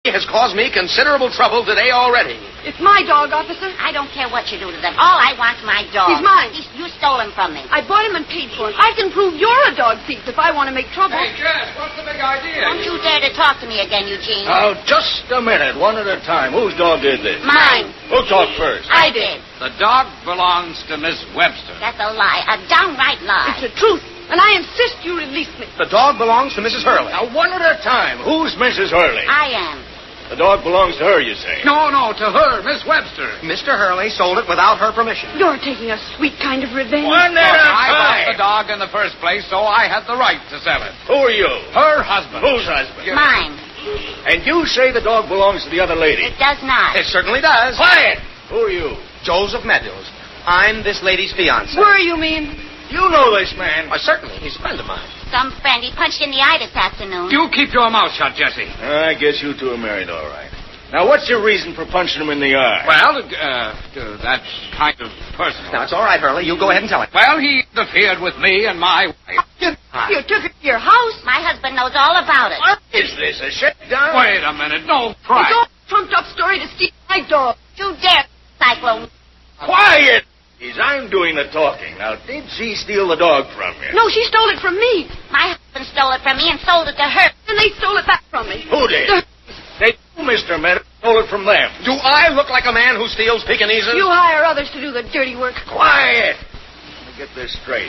has caused me considerable trouble today already. It's my dog, officer. I don't care what you do to them. All I want's my dog. He's mine. You stole him from me. I bought him and paid for him. I can prove you're a dog thief if I want to make trouble. Hey, Jess, what's the big idea? Don't you dare to talk to me again, Eugene. Now, just a minute, one at a time. Whose dog did this? Mine. Who talked first? I did. The dog belongs to Miss Webster. That's a lie. A downright lie. It's the truth, and I insist you release me. The dog belongs to Mrs. Hurley. Now, one at a time. Who's Mrs. Hurley? I am. The dog belongs to her, you say? No, to her, Miss Webster. Mr. Hurley sold it without her permission. You're taking a sweet kind of revenge. One at a I bought the time. dog in the first place, so I had the right to sell it. Who are you? Her husband. Whose husband? Mine. And you say the dog belongs to the other lady? It does not. It certainly does. Quiet! Who are you? Joseph Meadows. I'm this lady's fiancé. Were you mean? You know this man. Certainly. He's a friend of mine. Some friend. He punched in the eye this afternoon. You keep your mouth shut, Jesse. I guess you two are married, all right. Now, what's your reason for punching him in the eye? Well, that's kind of personal. Now, it's all right, Hurley. You go ahead and tell it. Well, he interfered with me and my wife. You took it to your house. My husband knows all about it. What is this, a shakedown? Wait a minute. No, It's try. all a trumped-up story to steal my dog. You dare, Cyclone. Quiet! I'm doing the talking. Now, did she steal the dog from you? No, she stole it from me. My husband stole it from me and sold it to her. And they stole it back from me. Who did? They, Mr. Meadows, stole it from them. Do I look like a man who steals Pekinese? You hire others to do the dirty work. Quiet! Let me get this straight.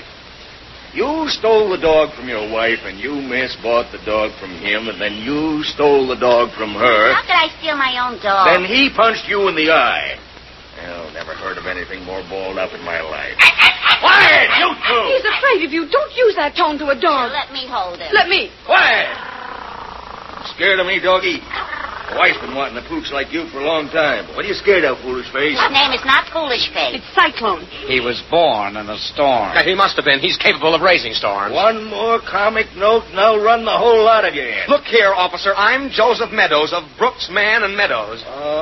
You stole the dog from your wife, and you, miss, bought the dog from him, and then you stole the dog from her. How could I steal my own dog? Then he punched you in the eye. Well, never heard of anything more balled up in my life. Quiet, you two! He's afraid of you. Don't use that tone to a dog. Let me hold him. Let me. Quiet! Scared of me, doggy? My wife's been wanting a pooch like you for a long time. What are you scared of, foolish face? His name is not Foolish Face. It's Cyclone. He was born in a storm. He must have been. He's capable of raising storms. One more comic note, and I'll run the whole lot of you in. Look here, officer. I'm Joseph Meadows of Brooks, Mann and Meadows.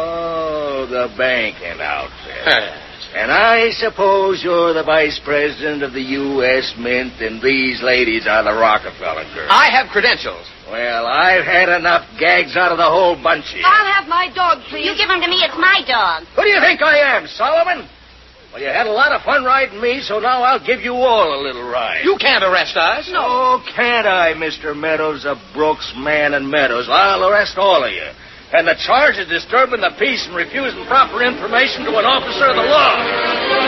Oh, the banking outfit. And I suppose you're the vice president of the U.S. Mint, and these ladies are the Rockefeller girls. I have credentials. Well, I've had enough gags out of the whole bunch here. I'll have my dog, please. You give him to me, it's my dog. Who do you think I am, Solomon? Well, you had a lot of fun riding me, so now I'll give you all a little ride. You can't arrest us. No. Oh, can't I, Mr. Meadows of Brooks, Mann, and Meadows? I'll arrest all of you. And the charge is disturbing the peace and refusing proper information to an officer of the law.